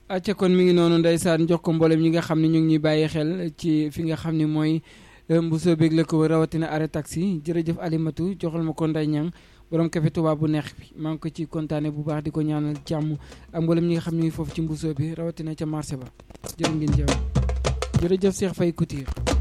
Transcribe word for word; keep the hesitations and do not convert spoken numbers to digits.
acca kon mi ngi noonu ndeysaan jox ko mboolem ñi nga xam ne ñu ngi ñuy bàyyi xel ci fi nga xam ne mooy Mbousso beeg la ko rawatina arrêt taxi jërëjëf Alimatu joxal ma ko Ndeye Niang borom café Touba bu neex bi maa ngi ko ci kontaane bu baax di ko ñaanal jàmm ak mboolem ñi nga xam ne ñu ngi foofu ci Mbousso bi rawatina ca marché ba jërë ngeen jëf jërëjëf Cheikh Faye Couture